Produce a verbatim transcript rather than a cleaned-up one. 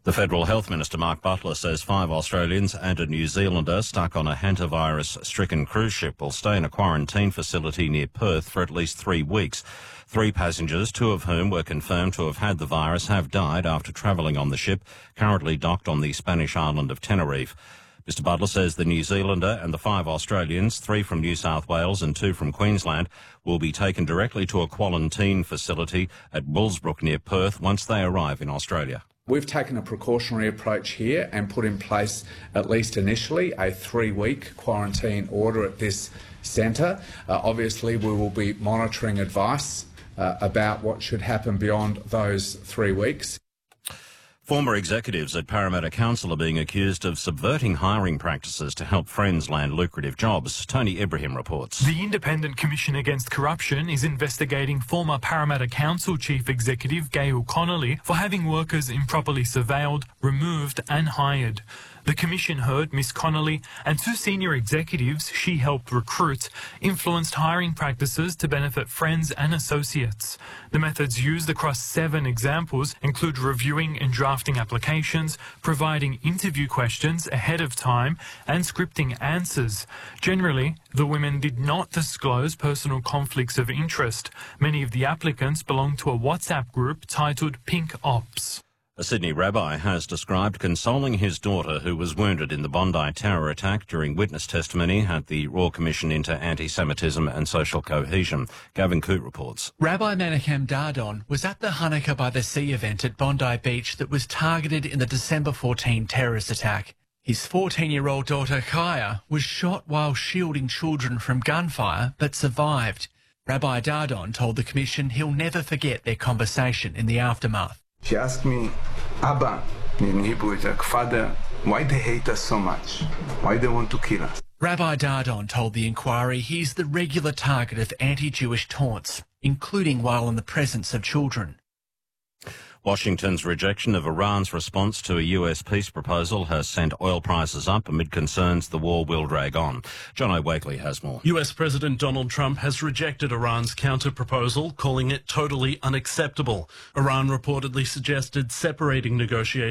The Federal Health Minister, Mark Butler, says five Australians and a New Zealander stuck on a hantavirus-stricken cruise ship will stay in a quarantine facility near Perth for at least three weeks. Three passengers, two of whom were confirmed to have had the virus, have died after travelling on the ship, currently docked on the Spanish island of Tenerife. Mister Butler says the New Zealander and the five Australians, three from New South Wales and two from Queensland, will be taken directly to a quarantine facility at Woolsbrook near Perth once they arrive in Australia. We've taken a precautionary approach here and put in place, at least initially, a three-week quarantine order at this centre. Uh, obviously, we will be monitoring advice uh, about what should happen beyond those three weeks. Former executives at Parramatta Council are being accused of subverting hiring practices to help friends land lucrative jobs. Tony Ibrahim reports. The Independent Commission Against Corruption is investigating former Parramatta Council Chief Executive Gail Connolly for having workers improperly surveilled, removed and hired. The Commission heard Miss Connolly and two senior executives she helped recruit influenced hiring practices to benefit friends and associates. The methods used across seven examples include reviewing and drafting applications, providing interview questions ahead of time, and scripting answers. Generally, the women did not disclose personal conflicts of interest. Many of the applicants belonged to a WhatsApp group titled Pink Ops. A Sydney rabbi has described consoling his daughter who was wounded in the Bondi terror attack during witness testimony at the Royal Commission into Anti-Semitism and Social Cohesion. Gavin Coote reports. Rabbi Menachem Dardon was at the Hanukkah by the Sea event at Bondi Beach that was targeted in the December fourteenth terrorist attack. His fourteen-year-old daughter Kaya was shot while shielding children from gunfire but survived. Rabbi Dardon told the Commission he'll never forget their conversation in the aftermath. She asked me, Abba, in Hebrew it's like, Father, why they hate us so much? Why they want to kill us? Rabbi Dardon told the inquiry he's the regular target of anti-Jewish taunts, including while in the presence of children. Washington's rejection of Iran's response to a U S peace proposal has sent oil prices up amid concerns the war will drag on. John O'Wakely has more. U S President Donald Trump has rejected Iran's counter-proposal, calling it totally unacceptable. Iran reportedly suggested separating negotiations